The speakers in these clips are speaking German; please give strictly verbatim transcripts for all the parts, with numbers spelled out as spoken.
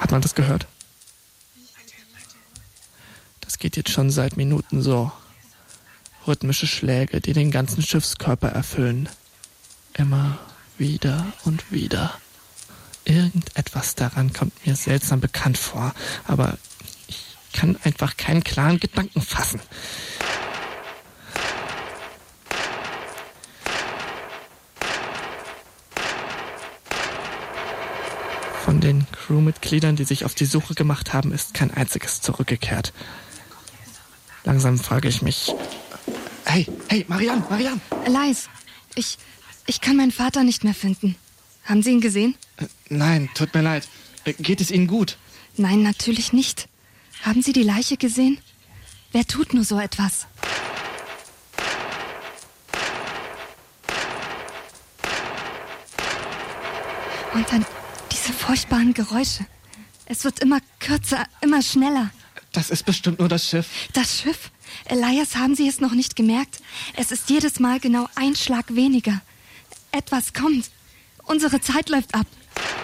Hat man das gehört? Das geht jetzt schon seit Minuten so. Rhythmische Schläge, die den ganzen Schiffskörper erfüllen. Immer wieder und wieder. Irgendetwas daran kommt mir seltsam bekannt vor, aber ich kann einfach keinen klaren Gedanken fassen. Von den Crewmitgliedern, die sich auf die Suche gemacht haben, ist kein einziges zurückgekehrt. Langsam frage ich mich... Hey, hey, Marianne, Marianne! Elias, ich, ich kann meinen Vater nicht mehr finden. Haben Sie ihn gesehen? Äh, nein, tut mir leid. Äh, geht es Ihnen gut? Nein, natürlich nicht. Haben Sie die Leiche gesehen? Wer tut nur so etwas? Und dann diese furchtbaren Geräusche. Es wird immer kürzer, immer schneller. Das ist bestimmt nur das Schiff. Das Schiff? Elias, haben Sie es noch nicht gemerkt? Es ist jedes Mal genau ein Schlag weniger. Etwas kommt. Unsere Zeit läuft ab.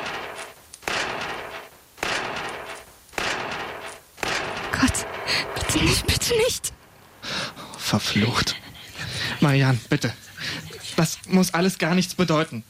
Gott, bitte nicht, bitte nicht. Verflucht. Marianne, bitte. Das muss alles gar nichts bedeuten.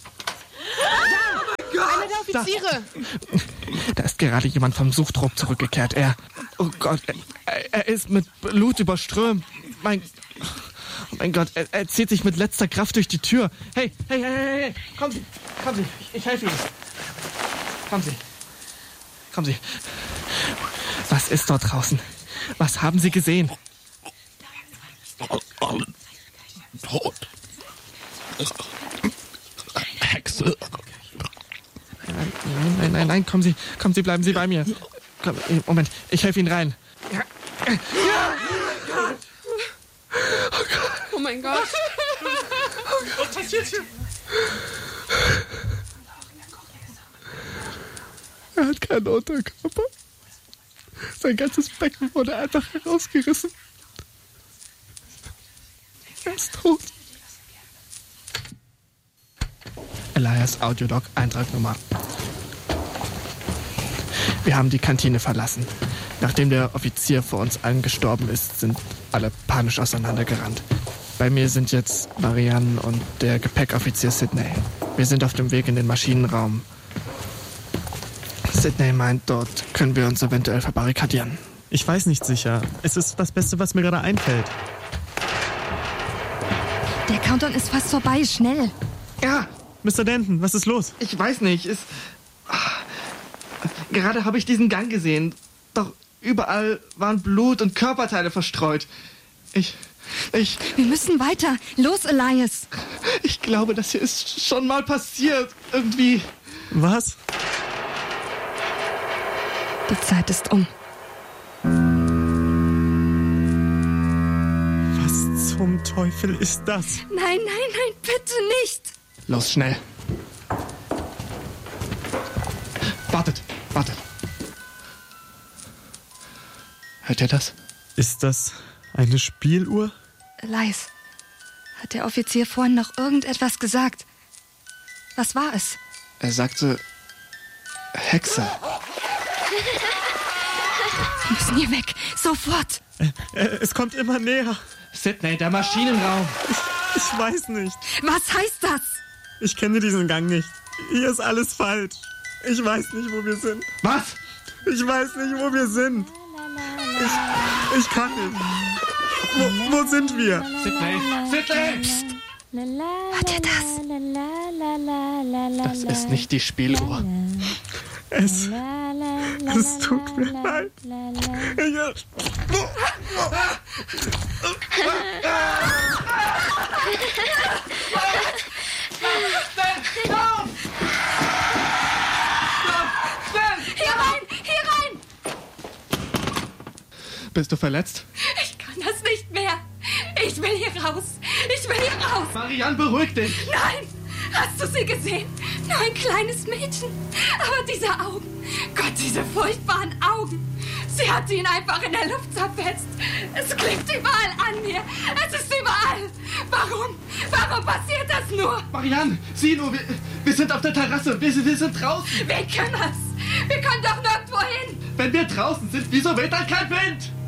Einer der Offiziere! Da, da ist gerade jemand vom Suchtrupp zurückgekehrt. Er, oh Gott, er, er ist mit Blut überströmt. Mein, oh mein Gott, er, er zieht sich mit letzter Kraft durch die Tür. Hey, hey, hey, hey, hey. Kommen Sie, kommen Sie, ich, ich helfe Ihnen. Kommen Sie, kommen Sie. Was ist dort draußen? Was haben Sie gesehen? Alle tot. Hexe. Nein, nein, nein, nein, nein, kommen Sie, kommen Sie, bleiben Sie bei mir. Komm, Moment, ich helfe Ihnen rein. Ja. Ja. Oh mein Gott. Was passiert hier? Er hat keinen Unterkörper. Sein ganzes Becken wurde einfach herausgerissen. Er ist tot. Elias Audiolog, Eintragnummer. Wir haben die Kantine verlassen. Nachdem der Offizier vor uns allen gestorben ist, sind alle panisch auseinandergerannt. Bei mir sind jetzt Marianne und der Gepäckoffizier Sidney. Wir sind auf dem Weg in den Maschinenraum. Sidney meint, dort können wir uns eventuell verbarrikadieren. Ich weiß nicht sicher. Es ist das Beste, was mir gerade einfällt. Der Countdown ist fast vorbei, schnell. Ja, Mister Denton, was ist los? ich weiß nicht. Es, ach, gerade habe ich diesen Gang gesehen. Doch überall waren Blut und Körperteile verstreut. Ich, ich, Wir müssen weiter. Los, Elias. ich glaube, das hier ist schon mal passiert. Irgendwie. Was? Die Zeit ist um. Was zum Teufel ist das? Nein, nein, nein, bitte nicht. Los, schnell. Wartet, wartet. Hört ihr das? Ist das eine Spieluhr? Elias, hat der Offizier vorhin noch irgendetwas gesagt? Was war es? Er sagte... Hexe. Wir müssen hier weg. Sofort. Äh, äh, es kommt immer näher. Sidney, der Maschinenraum. Ich weiß nicht. Was heißt das? Ich kenne diesen Gang nicht. Hier ist alles falsch. Ich weiß nicht, wo wir sind. Was? Ich weiß nicht, wo wir sind. Ich, ich kann nicht. Wo, wo sind wir? Sidney, Sidney! Psst. Hört ihr das? Das ist nicht die Spieluhr. Es, es tut mir leid. Ich, Hier rein! Hier rein! Bist du verletzt? Ich kann das nicht mehr. Ich will hier raus. Ich will hier raus. Marianne, beruhig dich. Nein! Hast du sie gesehen? Nur ein kleines Mädchen. Aber diese Augen. Gott, diese furchtbaren Augen. Sie hat ihn einfach in der Luft zerfetzt. Es klebt überall an mir. Es ist überall. Warum? Warum passiert das nur? Marianne, sieh nur, wir, wir sind auf der Terrasse. Wir, wir sind draußen. Wen kümmert's? Wir können doch nirgendwo hin. Wenn wir draußen sind, wieso weht dann kein Wind?